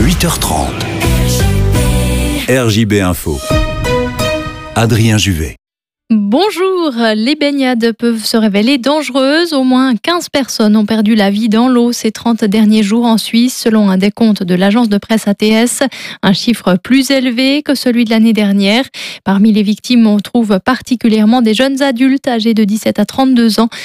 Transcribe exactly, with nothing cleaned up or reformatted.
huit heures trente. R J B Info. Adrien Juvet. Bonjour, les baignades peuvent se révéler dangereuses. Au moins quinze personnes ont perdu la vie dans l'eau ces trente derniers jours en Suisse, selon un décompte de l'agence de presse A T S. Un chiffre plus élevé que celui de l'année dernière. Parmi les victimes, on trouve particulièrement des jeunes adultes âgés de dix-sept à trente-deux ans.